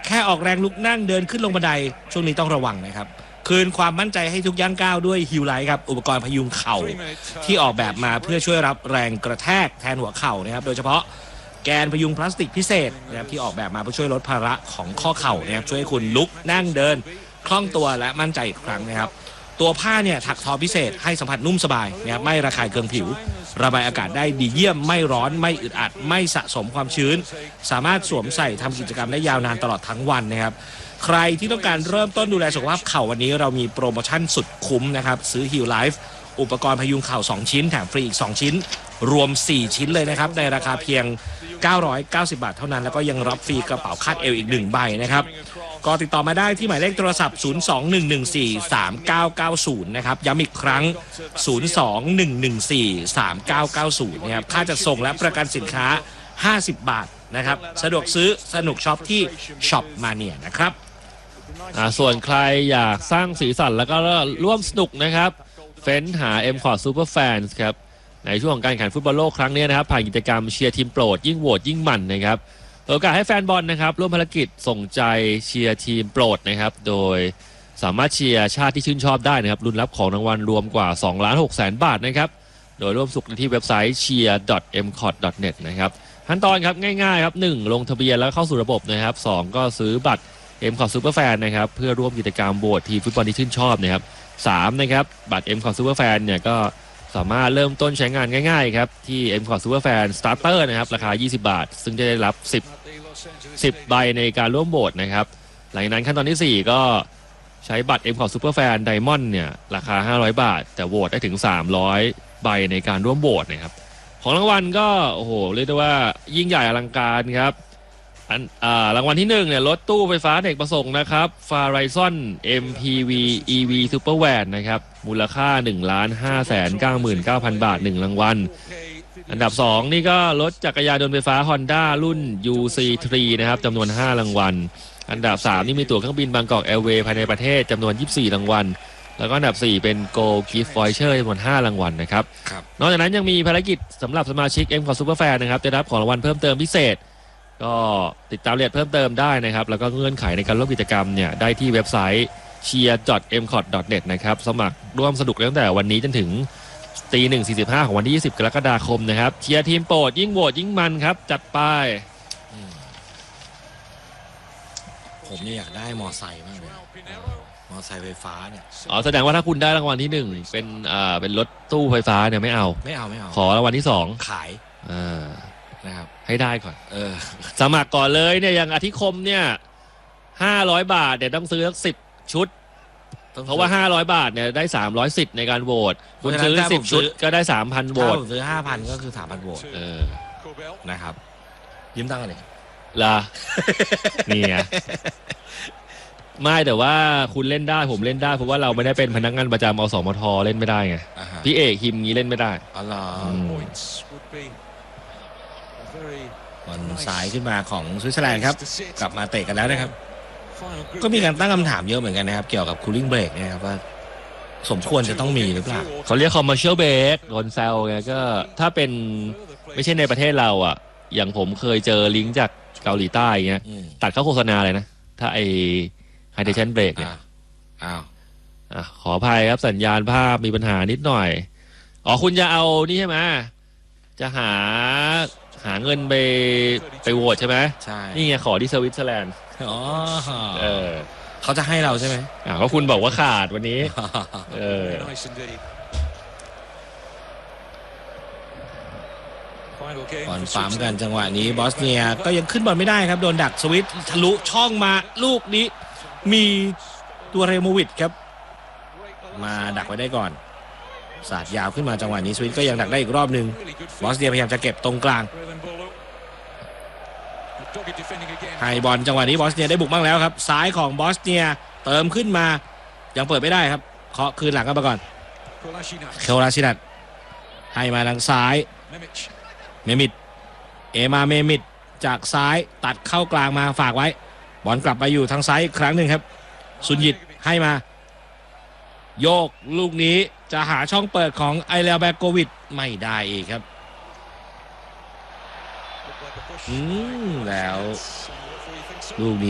แค่ออกแรงลุกนั่งเดินขึ้นลงบันไดช่วงนี้ต้องระวังนะครับคืนความมั่นใจให้ทุกย่างก้าวด้วยฮิลไลท์ครับอุปกรณ์พยุงเข่าที่ออกแบบมาเพื่อช่วยรับแรงกระแทกแทนหัวเข่านะครับโดยเฉพาะแกนพยุงพลาสติกพิเศษนะครับที่ออกแบบมาเพื่อช่วยลดภาระของข้อเข่านะครับช่วยให้คุณลุกนั่งเดินคล่องตัวและมั่นใจอีกครั้งนะครับตัวผ้าเนี่ยถักทอพิเศษให้สัมผัสนุ่มสบายนะครับไม่ระคายเคืองผิวระบายอากาศได้ดีเยี่ยมไม่ร้อนไม่อึดอัดไม่สะสมความชื้นสามารถสวมใส่ทำกิจกรรมได้ยาวนานตลอดทั้งวันนะครับใครที่ต้องการเริ่มต้นดูแลสุขภาพเข่าวันนี้เรามีโปรโมชั่นสุดคุ้มนะครับซื้อ Heal Life อุปกรณ์พยุงเข่า2ชิ้นแถมฟรีอีก2ชิ้นรวม4ชิ้นเลยนะครับในราคาเพียง990 บาทเท่านั้นแล้วก็ยังรับฟรีกระเป๋าคาดเอวอีก1ใบนะครับก็ติดต่อมาได้ที่หมายเลขโทรศัพท์021143990นะครับย้ำอีกครั้ง021143990นะครับค่าจัดส่งและประกันสินค้า50 บาทนะครับสะดวกซื้อสนุกช็อปที่ช็อปมาเนียนะครับส่วนใครอยากสร้างสีสันแล้วก็ร่วมสนุกนะครับเฟ้นหา M-Cord Super Fans ครับในช่วงของการแข่งขันฟุตบอลโลกครั้งนี้นะครับผ่านกิจกรรมเชียร์ทีมโปรดยิ่งโหวตยิ่งมันนะครับโอกาสให้แฟนบอลนะครับร่วมภารกิจส่งใจเชียร์ทีมโปรดนะครับโดยสามารถเชียร์ชาติที่ชื่นชอบได้นะครับลุ้นรับของรางวัลรวมกว่า 2,600,000 บาทนะครับโดยร่วมสนุกที่เว็บไซต์ cheer.mcord.net นะครับขั้นตอนครับง่ายๆครับ1ลงทะเบียนแล้วเข้าสู่ระบบนะครับ2ก็ซื้อบัตร M-Cord Super Fan นะครับเพื่อร่วมกิจกรรมโหวตทีมฟุตบอลที่ชื่นชอบนะครับ3นะครับบัตร M-Cord Super Fan เนี่ยก็สามารถเริ่มต้นใช้งานง่ายๆครับที่ M-Cord Super Fan Starter นะครับราคา20 บาทซึ่งจะได้รับ10ใบในการร่วมโหวตนะครับหลังจากนั้นขั้นตอนที่4ก็ใช้บัตร M-Cord Super Fan Diamond เนี่ยราคา500 บาทแต่โหวตได้ถึง300ใบในการร่วมโหวตนะครับของรางวัลก็โอ้โหเรียกได้ว่ายิ่งใหญ่อลังการครับรางวัลที่1เนี่ยรถตู้ไฟฟ้าเอกประสงค์นะครับ Farizon MPV EV Super Van นะครับมูลค่า 1,599,000 บาท1รางวัลอันดับ2นี่ก็รถจักรยานยนต์ไฟฟ้า Honda รุ่น UC3 นะครับจำนวน5รางวัลอันดับ3นี่มีตั๋วเครื่องบินบางกอกแอร์เวย์ภายในประเทศจำนวน24รางวัลแล้วก็อันดับ4เป็น Gold Gift Voucher จำนวน5รางวัลนะครับนอกจากนั้นยังมีภารกิจสำหรับสมาชิก M-Cord Super Fan นะครับได้รับของรางวัลเพิ่มเติมพิเศษก็ติดตามรายละเอียดเพิ่มเติมได้นะครับแล้วก็เงื่อนไขในการร่วมกิจกรรมเนี่ยได้ที่เว็บไซต์ cheer.mcord.net นะครับสมัครร่วมสนุกตั้งแต่วันนี้จนถึง 1:45 ของวันที่20 กรกฎาคมนะครับเชียร์ทีมโปรดยิ่งโหวตยิ่งมันครับจัดไปผมเนี่ยอยากได้มอไซค์มากเลยมอไซค์ไฟฟ้าเนี่ยแสดงว่าถ้าคุณได้รางวัลที่1เป็นรถตู้ไฟฟ้าเนี่ยไม่เอาขอรางวัลที่2 ขายนะครับให้ได้ก่อนสมัครก่อนเลยเนี่ยอย่างอธิคมเนี่ย500 บาทเดี๋ยวต้องซื้อสัก10 ชุดเพราะว่า500 บาทเนี่ยได้300 สิทธิ์ในการโหวตคุณซื้อ10 ชุดก็ได้ 3,000 โหวตถ้าผมซื้อ 5,000 ก็คือ 3,000 โหวตนะครับยืมตังค์อะไรล่ะนี่ไงไม่แต่ว่าคุณเล่นได้ผมเล่นได้เพราะว่าเราไม่ได้เป็นพนักงานประจำอสมทเล่นไม่ได้ไงพี่เอกฮิมงี้เล่นไม่ได้บอลสายขึ้นมาของสวิตเซอร์แลนด์ครับกลับมาเตะกันแล้วนะครับก็มีการตั้งคำถามเยอะเหมือนกันนะครับเกี่ยวกับ cooling break นะครับว่าสมควรจะต้องมีหรือเปล่าเขาเรียก commercial break โดนแซวไงก็ถ้าเป็นไม่ใช่ในประเทศเราอ่ะอย่างผมเคยเจอลิงก์จากเกาหลีใต้เงี้ยตัดเข้าโฆษณาเลยนะถ้าไอ hydration break เนี่ยขออภัยครับสัญญาณภาพมีปัญหานิดหน่อยคุณจะเอานี่ใช่ไหมจะหาเงินไปโหวตใช่ไหมใช่นี่ไงขอที่สวิตเซอร์แลนด์เขาจะให้เราใช่ไหมก็คุณบอกว่าขาดวันนี้บอลปั๊มกันจังหวะนี้บอสเนียก็ยังขึ้นบอลไม่ได้ครับโดนดักสวิตทะลุช่องมาลูกนี้มีตัวเรโมวิชครับมาดักไว้ได้ก่อนสาดยาวขึ้นมาจังหวะนี้สวิตก็ยังดักได้อีกรอบหนึ่งบอสเนียพยายามจะเก็บตรงกลางให้บอลจังหวะนี้บอสเนียได้บุกบ้างแล้วครับซ้ายของบอสเนียเติมขึ้นมายังเปิดไม่ได้ครับเคาะคืนหลังกันไปก่อนเคลาชินัทให้มาทางซ้ายเมมิดเมมิดจากซ้ายตัดเข้ากลางมาฝากไว้บอลกลับไปอยู่ทางซ้ายอีกครั้งหนึ่งครับซุนยิตให้มาโยกลูกนี้จะหาช่องเปิดของไอเลแบโกวิชไม่ได้อีกครับแล้วลูกนี้